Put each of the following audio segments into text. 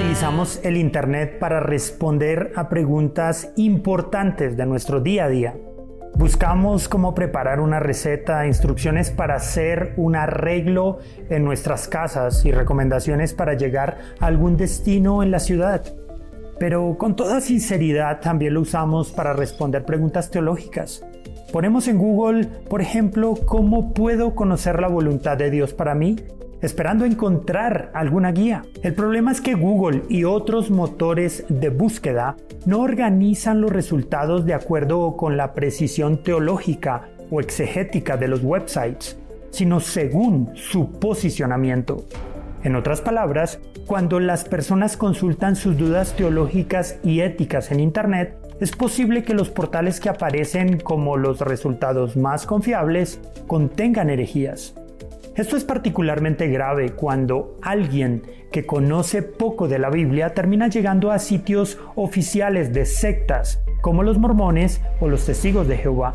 Utilizamos el Internet para responder a preguntas importantes de nuestro día a día. Buscamos cómo preparar una receta, instrucciones para hacer un arreglo en nuestras casas y recomendaciones para llegar a algún destino en la ciudad. Pero con toda sinceridad también lo usamos para responder preguntas teológicas. Ponemos en Google, por ejemplo, ¿cómo puedo conocer la voluntad de Dios para mí?, esperando encontrar alguna guía. El problema es que Google y otros motores de búsqueda no organizan los resultados de acuerdo con la precisión teológica o exegética de los websites, sino según su posicionamiento. En otras palabras, cuando las personas consultan sus dudas teológicas y éticas en Internet, es posible que los portales que aparecen como los resultados más confiables contengan herejías. Esto es particularmente grave cuando alguien que conoce poco de la Biblia termina llegando a sitios oficiales de sectas como los mormones o los testigos de Jehová.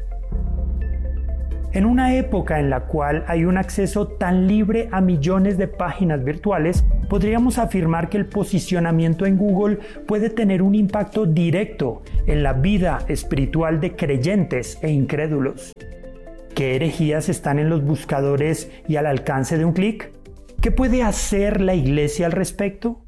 En una época en la cual hay un acceso tan libre a millones de páginas virtuales, podríamos afirmar que el posicionamiento en Google puede tener un impacto directo en la vida espiritual de creyentes e incrédulos. ¿Qué herejías están en los buscadores y al alcance de un clic? ¿Qué puede hacer la iglesia al respecto?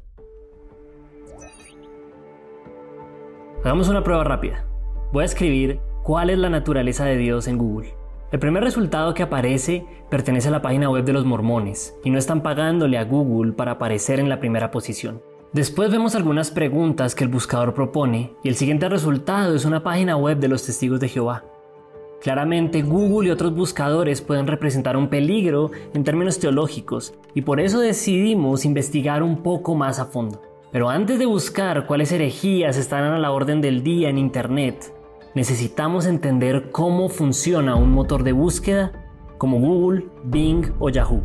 Hagamos una prueba rápida. Voy a escribir ¿cuál es la naturaleza de Dios en Google? El primer resultado que aparece pertenece a la página web de los mormones y no están pagándole a Google para aparecer en la primera posición. Después vemos algunas preguntas que el buscador propone y el siguiente resultado es una página web de los testigos de Jehová. Claramente, Google y otros buscadores pueden representar un peligro en términos teológicos y por eso decidimos investigar un poco más a fondo. Pero antes de buscar cuáles herejías están a la orden del día en Internet, necesitamos entender cómo funciona un motor de búsqueda como Google, Bing o Yahoo.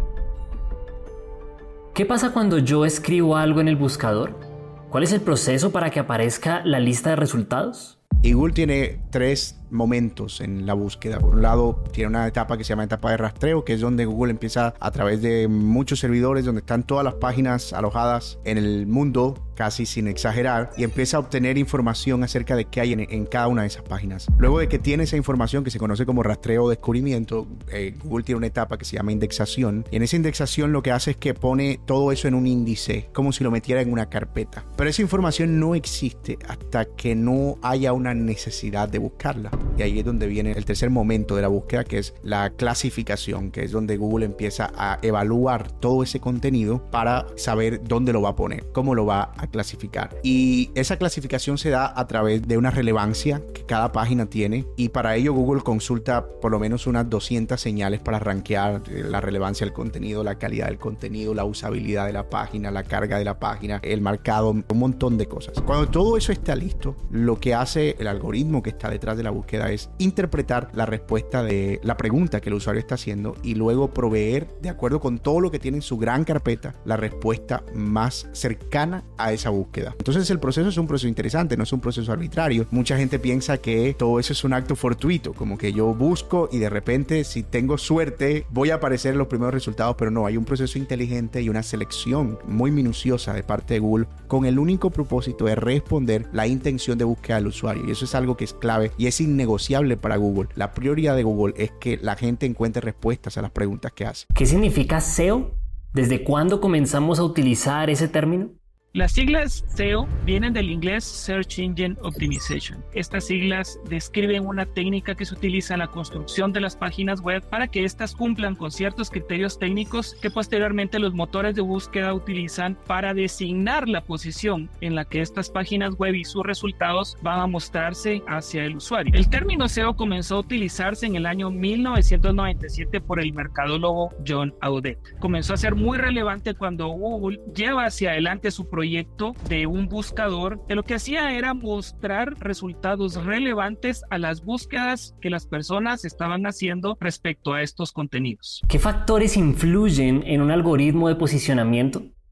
¿Qué pasa cuando yo escribo algo en el buscador? ¿Cuál es el proceso para que aparezca la lista de resultados? Y Google tiene tres momentos en la búsqueda. Por un lado, tiene una etapa que se llama etapa de rastreo, que es donde Google empieza a través de muchos servidores, donde están todas las páginas alojadas en el mundo, casi sin exagerar, y empieza a obtener información acerca de qué hay en cada una de esas páginas. Luego de que tiene esa información, que se conoce como rastreo o descubrimiento, Google tiene una etapa que se llama indexación, y en esa indexación lo que hace es que pone todo eso en un índice, como si lo metiera en una carpeta. Pero esa información no existe hasta que no haya una necesidad de buscarla. Y ahí es donde viene el tercer momento de la búsqueda, que es la clasificación, que es donde Google empieza a evaluar todo ese contenido para saber dónde lo va a poner, cómo lo va a clasificar. Y esa clasificación se da a través de una relevancia que cada página tiene, y para ello Google consulta por lo menos unas 200 señales para rankear la relevancia del contenido, la calidad del contenido, la usabilidad de la página, la carga de la página, el marcado, un montón de cosas. Cuando todo eso está listo, lo que hace el algoritmo que está detrás de la búsqueda es interpretar la respuesta de la pregunta que el usuario está haciendo y luego proveer, de acuerdo con todo lo que tiene en su gran carpeta, la respuesta más cercana a esa búsqueda. Entonces el proceso es un proceso interesante, no es un proceso arbitrario. Mucha gente piensa que todo eso es un acto fortuito, como que yo busco y de repente, si tengo suerte, voy a aparecer en los primeros resultados, pero no, hay un proceso inteligente y una selección muy minuciosa de parte de Google con el único propósito de responder la intención de búsqueda del usuario, y eso es algo que es clave y es innegociable para Google. La prioridad de Google es que la gente encuentre respuestas a las preguntas que hace. ¿Qué significa SEO? ¿Desde cuándo comenzamos a utilizar ese término? Las siglas SEO vienen del inglés Search Engine Optimization. Estas siglas describen una técnica que se utiliza en la construcción de las páginas web para que éstas cumplan con ciertos criterios técnicos que posteriormente los motores de búsqueda utilizan para designar la posición en la que estas páginas web y sus resultados van a mostrarse hacia el usuario. El término SEO comenzó a utilizarse en el año 1997 por el mercadólogo John Audet. Comenzó a ser muy relevante cuando Google lleva hacia adelante su proyecto de un buscador que lo que hacía era mostrar resultados relevantes a las búsquedas que las personas estaban haciendo respecto a estos contenidos. ¿Qué factores influyen en un algoritmo de posicionamiento?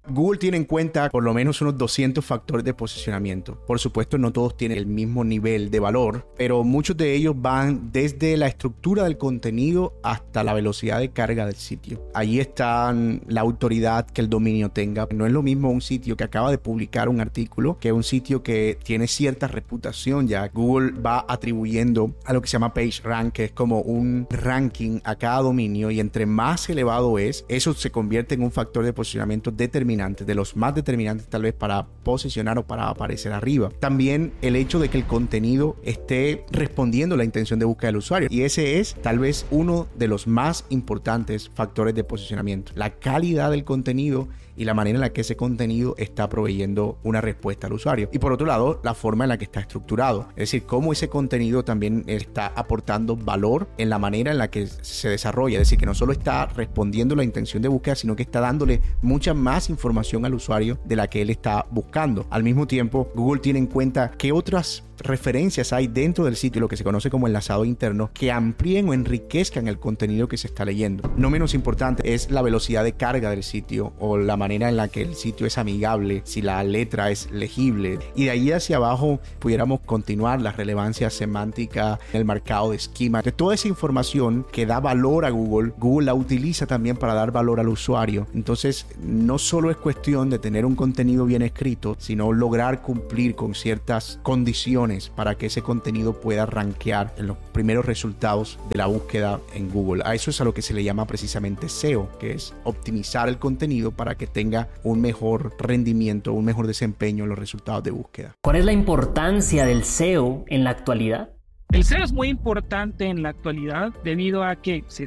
Google tiene en cuenta por lo menos unos 200 factores de posicionamiento. Por supuesto, no todos tienen el mismo nivel de valor, pero muchos de ellos van desde la estructura del contenido hasta la velocidad de carga del sitio. Allí está la autoridad que el dominio tenga. No es lo mismo un sitio que acaba de publicar un artículo que un sitio que tiene cierta reputación ya. Google va atribuyendo a lo que se llama PageRank, que es como un ranking a cada dominio, y entre más elevado es, eso se convierte en un factor de posicionamiento determinante, de los más determinantes tal vez para posicionar o para aparecer arriba. También el hecho de que el contenido esté respondiendo a la intención de búsqueda del usuario, y ese es tal vez uno de los más importantes factores de posicionamiento. La calidad del contenido y la manera en la que ese contenido está proveyendo una respuesta al usuario. Y por otro lado, la forma en la que está estructurado. Es decir, cómo ese contenido también está aportando valor en la manera en la que se desarrolla. Es decir, que no solo está respondiendo a la intención de búsqueda, sino que está dándole mucha más información al usuario de la que él está buscando. Al mismo tiempo, Google tiene en cuenta qué otras referencias hay dentro del sitio, lo que se conoce como enlazado interno, que amplíen o enriquezcan el contenido que se está leyendo. No menos importante es la velocidad de carga del sitio o la manera en la que el sitio es amigable, si la letra es legible. Y de ahí hacia abajo pudiéramos continuar la relevancia semántica, el marcado de esquema. De toda esa información que da valor a Google, Google la utiliza también para dar valor al usuario. Entonces, no solo es cuestión de tener un contenido bien escrito, sino lograr cumplir con ciertas condiciones para que ese contenido pueda rankear en los primeros resultados de la búsqueda en Google. A eso es a lo que se le llama precisamente SEO, que es optimizar el contenido para que tenga un mejor rendimiento, un mejor desempeño en los resultados de búsqueda. ¿Cuál es la importancia del SEO en la actualidad? El SEO es muy importante en la actualidad debido a que se